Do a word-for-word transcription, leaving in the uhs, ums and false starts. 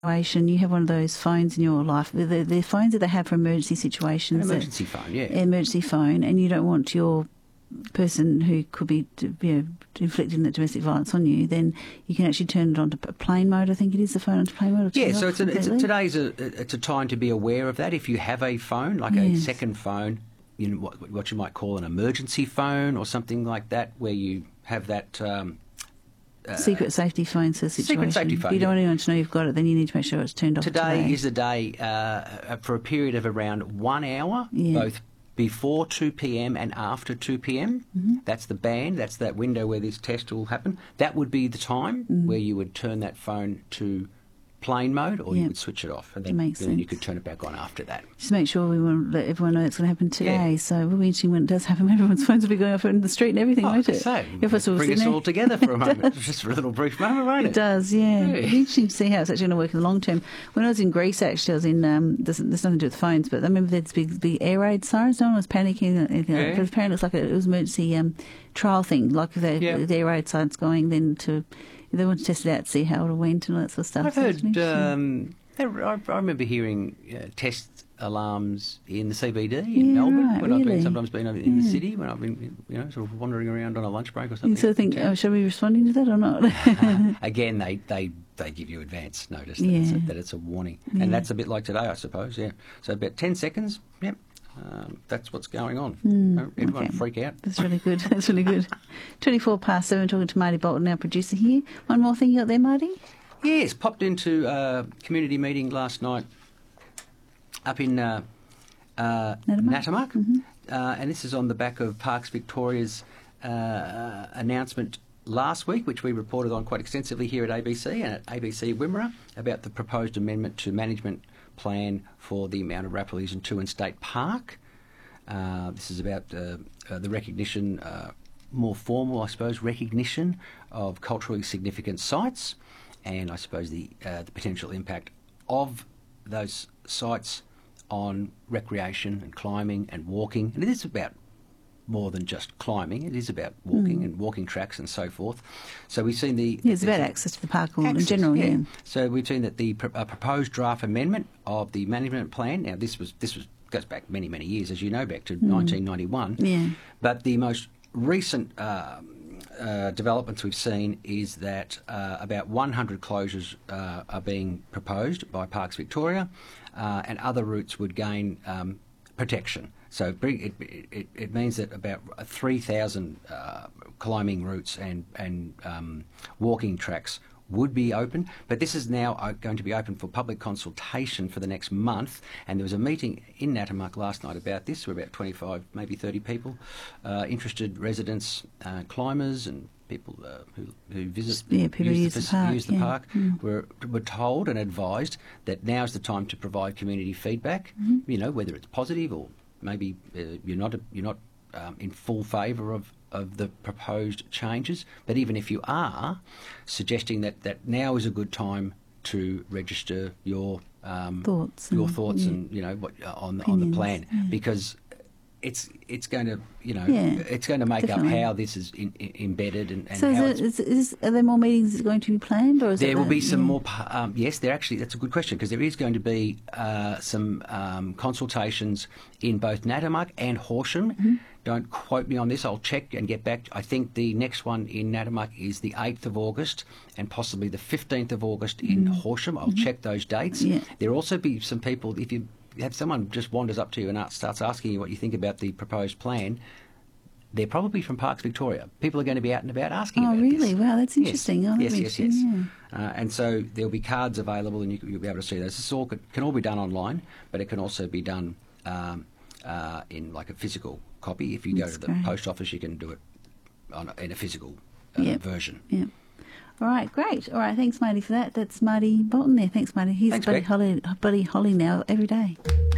situation, you have one of those phones in your life, the, the phones that they have for emergency situations. An emergency phone, yeah. Emergency phone, and you don't want your person who could be, you know, inflicting that domestic violence on you, then you can actually turn it onto plane mode. I think it is the phone onto plane mode. Yeah, so it's, a, it's a, today's a, it's a time to be aware of that. If you have a phone, like yes. a second phone, you know, what, what you might call an emergency phone or something like that, where you have that um, uh, secret safety phone sort of situation. Secret safety phone. If you don't yeah. want anyone to know you've got it, then you need to make sure it's turned off. Today, today. is the day uh, for a period of around one hour, yeah. both before two p.m. and after two p.m. Mm-hmm. That's the band, that's that window where this test will happen. That would be the time mm. where you would turn that phone to plane mode, or yep. you would switch it off, and then, then you could turn it back on after that. Just make sure we want to let everyone know it's going to happen today. Yeah. So we'll be interesting when it does happen. Everyone's phones will be going off in the street and everything, oh, won't it? So, if us all bring us there. all together for a moment, just for a little brief moment, won't it? It does, yeah. yeah. It'll be interesting to see how it's actually going to work in the long term. When I was in Greece, actually, I was in. Um, there's, there's nothing to do with phones, but I remember there's big, big air raid sirens. No one was panicking. Anything yeah. like that. Apparently, it was like a, it was an emergency um, trial thing, like the, yeah. the air raid sirens going then to. They want to test it out, see how it went and all that sort of stuff. I've so heard, um, I, I remember hearing uh, test alarms in the C B D in yeah, Melbourne right, when really? I've been, sometimes been in yeah. the city when I've been, you know, sort of wandering around on a lunch break or something. You sort of think, oh, shall we be responding to that or not? Again, they, they, they give you advance notice that, yeah. it's a, that it's a warning. Yeah. And that's a bit like today, I suppose, yeah. So about ten seconds, yep. Um, that's what's going on. Mm, Everyone okay. freak out. That's really good. That's really good. twenty-four past seven, talking to Marty Bolton, our producer here. One more thing you got there, Marty? Yes, popped into a community meeting last night up in uh, uh, Natamuck. Mm-hmm. Uh, and this is on the back of Parks Victoria's uh, announcement last week, which we reported on quite extensively here at A B C and at A B C Wimmera, about the proposed amendment to management plan for the Mount of Rapparees and Toohern State Park. Uh, this is about uh, uh, the recognition, uh, more formal, I suppose, recognition of culturally significant sites, and I suppose the uh, the potential impact of those sites on recreation and climbing and walking. And it is about more than just climbing. It is about walking mm. and walking tracks and so forth. So we've seen the... Yeah, it's about access to the park in access, general, yeah. yeah. So we've seen that the pr- uh, proposed draft amendment of the management plan, now this was this was goes back many, many years, as you know, back to mm. nineteen ninety-one. Yeah. But the most recent uh, uh, developments we've seen is that uh, about one hundred closures uh, are being proposed by Parks Victoria, uh, and other routes would gain um, protection. So it, it, it means that about three thousand uh, climbing routes and, and um, walking tracks would be open, but this is now going to be open for public consultation for the next month. And there was a meeting in Natamuck last night about this, where about twenty-five, maybe thirty people, uh, interested residents, uh, climbers and people uh, who, who visit, yeah, people use, use the, the park, use the yeah. park mm. were, were told and advised that now's the time to provide community feedback, mm-hmm. you know, whether it's positive or maybe uh, you're not, a, you're not um, in full favour of of the proposed changes, but even if you are, suggesting that, that now is a good time to register your um, thoughts, your and, thoughts, yeah. and you know what on Opinions, on the plan, yeah. because it's it's going to you know yeah, it's going to make definitely. up how this is in, in, embedded and, and so how is, it, is, is are there more meetings going to be planned, or is there it will that, be some yeah. more. Um, yes, there actually that's a good question, because there is going to be uh, some um, consultations in both Natamuck and Horsham. Mm-hmm. Don't quote me on this. I'll check and get back. I think the next one in Natamuck is the eighth of August and possibly the fifteenth of August in mm-hmm. Horsham. I'll mm-hmm. check those dates. Yeah. There'll also be some people, if you have someone just wanders up to you and starts asking you what you think about the proposed plan, they're probably from Parks Victoria. People are going to be out and about asking oh, about really? this. Wow, that's interesting. Yes, oh, yes, yes. yes. Yeah. Uh, and so there'll be cards available and you, you'll be able to see those. This all can, can all be done online, but it can also be done um, uh, in like a physical copy. If you That's go to the great. post office, you can do it on a, in a physical uh, yep. version. Yeah. All right, great. All right, thanks, Marty, for that. That's Marty Bolton there. Thanks, Marty. He's Thanks, Buddy Beck. Holly, Buddy Holly now every day.